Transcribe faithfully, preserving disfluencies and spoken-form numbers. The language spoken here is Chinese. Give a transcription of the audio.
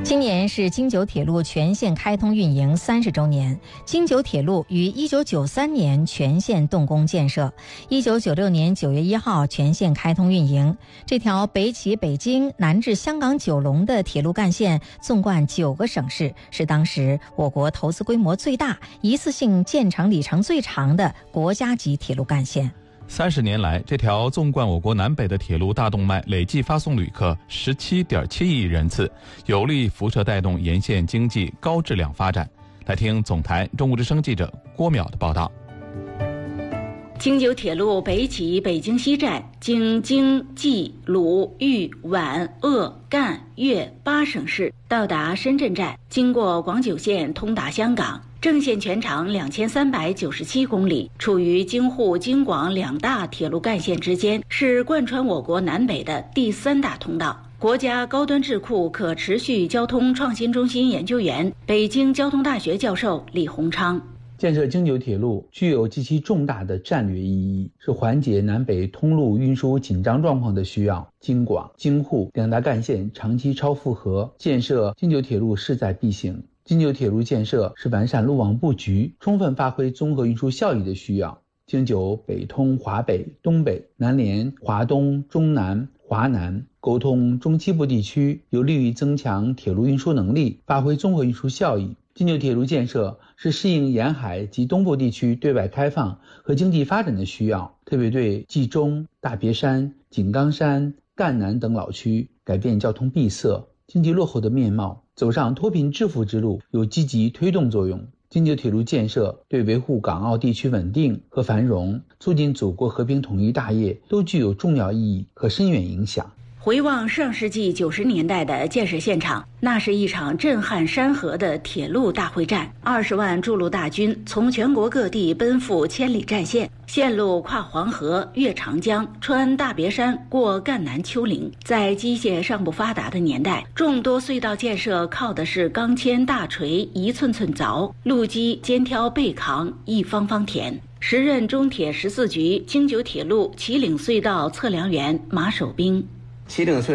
今年是京九铁路全线开通运营三十周年。京九铁路于一九九三年全线动工建设，一九九六年九月一号全线开通运营。这条北起北京、南至香港九龙的铁路干线，纵贯九个省市，是当时我国投资规模最大、一次性建成里程最长的国家级铁路干线。 三十年来，这条纵贯我国南北的铁路大动脉累计发送旅客十七点七亿人次，有力辐射带动沿线经济高质量发展。来听总台中国之声记者郭淼的报道。 京九铁路北起北京西站，经京、冀、鲁、豫、皖、鄂、赣、粤八省市，到达深圳站，经过广九线通达香港。正线全长两千三百九十七公里，处于京沪、京广两大铁路干线之间，是贯穿我国南北的第三大通道。国家高端智库可持续交通创新中心研究员、北京交通大学教授李洪昌。 建设京九铁路具有极其重大的战略意义，是缓解南北通路运输紧张状况的需要。京广、京沪两大干线长期超负荷，建设京九铁路势在必行。京九铁路建设是完善路网布局，充分发挥综合运输效益的需要。京九北通华北、东北，南连华东、中南、华南，沟通中西部地区，有利于增强铁路运输能力，发挥综合运输效益。京九铁路建设是适应沿海及东部地区对外开放和经济发展的需要，特别对冀中、大别山、井冈山、赣南等老区改变交通闭塞、经济落后的面貌，走上脱贫致富之路有积极推动作用。京九铁路建设对维护港澳地区稳定和繁荣、促进祖国和平统一大业都具有重要意义和深远影响。 回望上世纪九十年代的建设现场，那是一场震撼山河的铁路大会战。二十万筑路大军从全国各地奔赴千里战线，线路跨黄河、越长江、穿大别山、过赣南丘陵。在机械尚不发达的年代，众多隧道建设靠的是钢钎大锤一寸寸凿，路基肩挑背扛一方方填。时任中铁十四局京九铁路祁岭隧道测量员马守兵。 祁岭隧